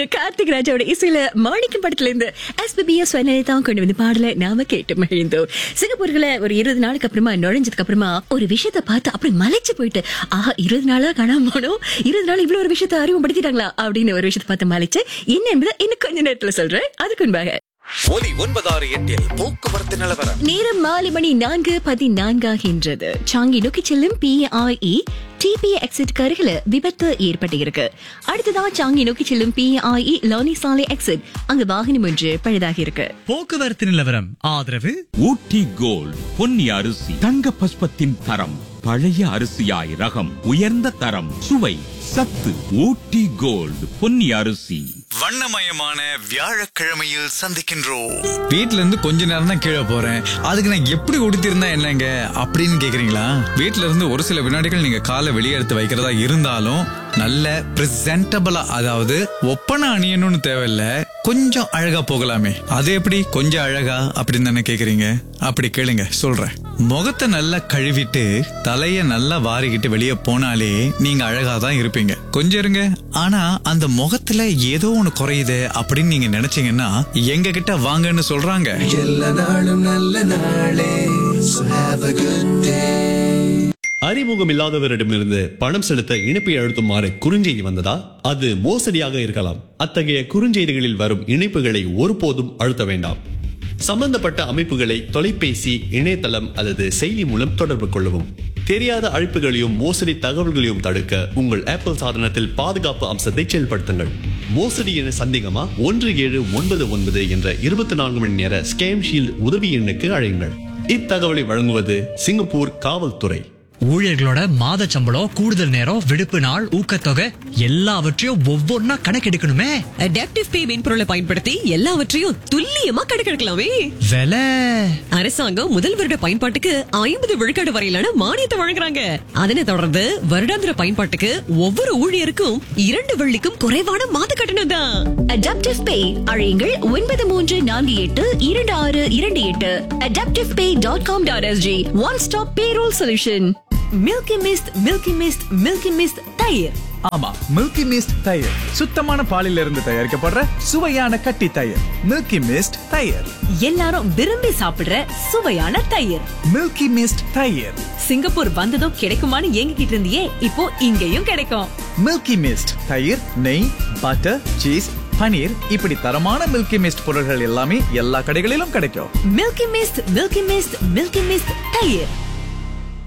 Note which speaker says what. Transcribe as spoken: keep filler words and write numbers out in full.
Speaker 1: அப்படின்னு கார்த்திக் ராஜாவோட இசையில மாணிக்கம் படத்துல இருந்து எஸ்பிபி தான் கொண்டு வந்து பாடல நாம கேட்டு மகிழ்ந்தோம். சிங்கப்பூர்ல ஒரு இருபது நாளுக்கு அப்புறமா நுழைஞ்சதுக்கு அப்புறமா ஒரு விஷயத்த பார்த்து அப்படி மலைச்சு போயிட்டு, ஆஹா இருபது நாளா காணாம போனோம், இருபது நாள் இவ்வளவு ஒரு விஷயத்த அறிமுகப்படுத்திட்டாங்களா அப்படின்னு ஒரு விஷயத்த பார்த்து மலைச்சு என்ன என்பதை இன்னும் கொஞ்ச நேரத்துல சொல்றேன். அதுக்கு முன்பாக
Speaker 2: ஒலி ஒன்பதாறு எட்டில் போக்குவரத்து நிலவரம்.
Speaker 1: நேரம் மாலை மணி நான்கு பதினான்காகின்றது. சாங்கி நோக்கி செல்லும் பிஐஇ டிபி எக்ஸிட் அருகில விபத்து ஏற்பட்டு இருக்கு. அடுத்ததான் சாங்கி நோக்கி செல்லும் பிஐஇ லானி சாலை எக்ஸிட், அங்கு வாகனம் ஒன்று பழுதாகி இருக்கு.
Speaker 3: போக்குவரத்து நிலவரம் ஆதரவு
Speaker 4: ஊட்டி கோல்ட் பொன்னி அரிசி, தங்க பஸ்பத்தின் தரம், பழைய அரிசியாய் ரகம், உயர்ந்த தரம், சுவை, சத்து. ஊட்டி கோல்ட் பொன்னி அரிசி.
Speaker 2: வண்ணமயமான வியாழக்கிழமையில் சந்திக்கின்றோம்.
Speaker 5: வீட்ல இருந்து கொஞ்ச நேரம் தான் கீழே போறேன், அதுக்கு நான் எப்படி உடுத்திருந்தா என்னங்க அப்படின்னு கேக்குறீங்களா? வீட்ல இருந்து ஒரு சில வினாடிகள் நீங்க காலை வெளியே எடுத்து வைக்கிறதா இருந்தாலும் நல்ல பிரசன்டபிளா, அதாவது ஒப்பனை அணியணும்னு தேவையில்ல, கொஞ்சம் அழகா போகலாமே. அது எப்படி கொஞ்சம் அழகா அப்படின்னு தானே கேக்குறீங்க? அப்படி கேளுங்க, சொல்றேன். முகத்தை நல்லா கழுவிட்டு தலைய நல்லா வாரிக்கிட்டு வெளியே போனாலே நீங்க அழகா தான் இருப்பீங்க. கொஞ்சம் இருங்க, ஆனா அந்த முகத்துல ஏதோ ஒண்ணு குறையுது அப்படின்னு நீங்க நினைச்சீங்கன்னா எங்க கிட்ட வாங்கன்னு சொல்றாங்க.
Speaker 6: எல்லா நாளும் நல்ல நாளே. So have a good day.
Speaker 7: அறிமுகம் இல்லாதவரிடமிருந்து பணம் செலுத்த இணைப்பை அழுத்துமாறு குறுஞ்செய்தி வந்ததா? அது மோசடியாக இருக்கலாம். அத்தகைய குறுஞ்செய்திகளில் வரும் இணைப்புகளை ஒருபோதும் அழுத்த வேண்டாம். சம்பந்தப்பட்ட அமைப்புகளை தொலைபேசி, இணையதளம் அல்லது செயலி மூலம் தொடர்பு கொள்ளவும். தெரியாத அழைப்புகளையும் மோசடி தகவல்களையும் தடுக்க உங்கள் ஆப்பிள் சாதனத்தில் பாதுகாப்பு அம்சத்தை செயல்படுத்துங்கள். மோசடி என சந்தேகமா? ஒன்று ஏழு ஒன்பது ஒன்பது என்ற இருபத்தி நான்கு மணி நேர ஸ்கேம் ஷீல்ட் உதவி எண்ணுக்கு அழையுங்கள். இத்தகவலை வழங்குவது சிங்கப்பூர் காவல்துறை.
Speaker 3: ஊழியர்களோட மாத சம்பளம், கூடுதல் நேரம், விடுப்பு நாள், ஊக்கத்தொகை எல்லாவற்றையும் ஒவ்வொன்னா கணக்கெடுக்கணுமே.
Speaker 8: அடாப்டிவ் பே மென்பொருளை பயன்படுத்தி எல்லாவற்றையும் துல்லியமா கணக்கெடுக்கலாமே.
Speaker 3: விலை
Speaker 8: அரசாங்கம் முதல் வருட பயன்பாட்டுக்கு ஐம்பது விழுக்காடு வரையிலான மானியத்தை வழங்குறாங்க. அதனை தொடர்ந்து வருடாந்திர பயன்பாட்டுக்கு ஒவ்வொரு ஊழியருக்கும் இரண்டு வெள்ளிக்கும் குறைவான மாத கட்டணம் தான்.
Speaker 1: அடாப்டிவ் பே அழையுங்கள் ஒன்பது மூன்று நான்கு எட்டு இரண்டு ஆறு இரண்டு எட்டு. அடாப்டிவ் பே dot com dot SG. One stop payroll solution. Milky mist, milky mist, milky mist தயிர்.
Speaker 5: ஆமா, மில்கி மிஸ்ட் தயிர் சுத்தமான பாலில் இருந்து தயாரிக்கப்படுற சுவையான கட்டி தயிர். மில்கி மிஸ்ட் தயிர்,
Speaker 1: எல்லாரும் விரும்பி சாப்பிடுற சுவையான தயிர்.
Speaker 5: மில்கி மிஸ்ட் தயிர்.
Speaker 1: சிங்கப்பூர் வந்ததும் கிடைக்குமான்னு ஏங்கிட்டு இருந்தியே, இப்போ இங்கேயும் கிடைக்கும்.
Speaker 5: மில்கி மிஸ்ட் தயிர், நெய், பட்டர், சீஸ், பனீர், இப்படி தரமான மில்கி மிஸ்ட் பொருட்கள் எல்லாமே எல்லா கடைகளிலும் கிடைக்கும்.
Speaker 1: Milky mist, milky mist, milky mist தயிர்.